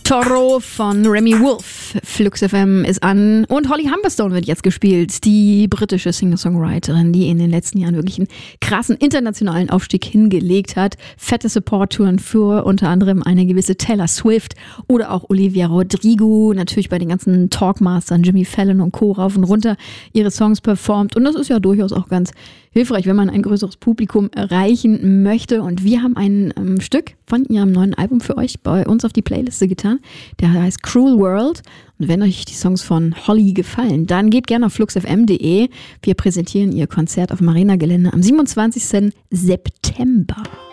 Toro von Remy Wolf. Flux FM ist an und Holly Humberstone wird jetzt gespielt. Die britische Singer-Songwriterin, die in den letzten Jahren wirklich einen krassen internationalen Aufstieg hingelegt hat. Fette Support-Touren für unter anderem eine gewisse Taylor Swift oder auch Olivia Rodrigo. Natürlich bei den ganzen Talkmastern Jimmy Fallon und Co. rauf und runter ihre Songs performt. Und das ist ja durchaus auch ganz hilfreich, wenn man ein größeres Publikum erreichen möchte. Und wir haben ein Stück von ihrem neuen Album für euch bei uns auf die Playliste getan. Der heißt Cruel World. Und wenn euch die Songs von Holly gefallen, dann geht gerne auf fluxfm.de. Wir präsentieren ihr Konzert auf dem Arena-Gelände am 27. September.